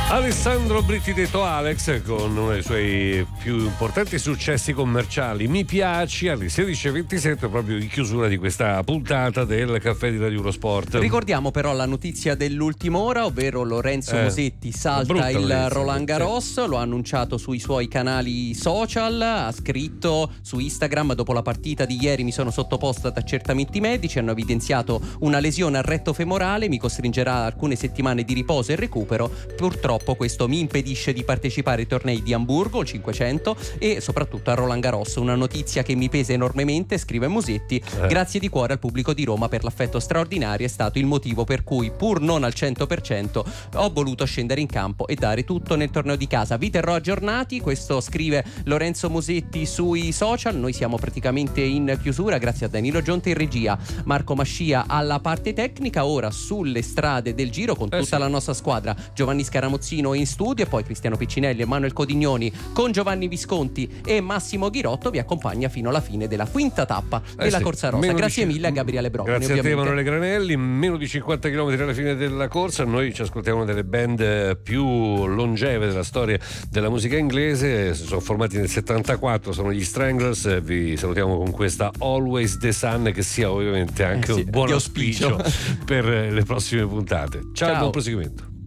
Alessandro Britti, detto Alex, con uno dei suoi più importanti successi commerciali, Mi piaci, alle 16:27, proprio in chiusura di questa puntata del Caffè di Radio Eurosport. Ricordiamo però la notizia dell'ultima ora, ovvero Lorenzo Musetti salta il Roland Garros, lo ha annunciato sui suoi canali social, ha scritto su Instagram: dopo la partita di ieri mi sono sottoposto ad accertamenti medici, hanno evidenziato una lesione al retto femorale, mi costringerà alcune settimane di riposo e recupero, purtroppo questo mi impedisce di partecipare ai tornei di Amburgo, il 500, e soprattutto a Roland Garros. Una notizia che mi pesa enormemente, scrive Musetti. Grazie di cuore al pubblico di Roma per l'affetto straordinario, è stato il motivo per cui, pur non al 100%, ho voluto scendere in campo e dare tutto nel torneo di casa. Vi terrò aggiornati, questo scrive Lorenzo Musetti sui social. Noi siamo praticamente in chiusura, grazie a Danilo Gionte in regia, Marco Mascia alla parte tecnica. Ora sulle strade del Giro con tutta la nostra squadra, Giovanni Scaramuzzino in studio e poi Cristiano Piccinelli e Manuel Codignoni con Giovanni Visconti e Massimo Ghirotto vi accompagna fino alla fine della quinta tappa della Corsa Rosa. Grazie mille a Gabriele Brocchi. Grazie a te, Emanuele Granelli. Meno di 50 km alla fine della corsa. Noi ci ascoltiamo una delle band più longeve della storia della musica inglese, si sono formati nel 74, sono gli Stranglers. Vi salutiamo con questa Always the Sun, che sia ovviamente anche un buon auspicio per le prossime puntate. Ciao. Buon proseguimento.